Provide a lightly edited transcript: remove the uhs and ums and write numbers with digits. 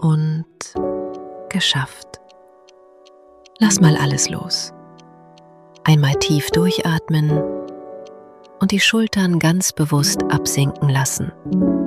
und geschafft. Lass mal alles los. Einmal tief durchatmen und die Schultern ganz bewusst absinken lassen.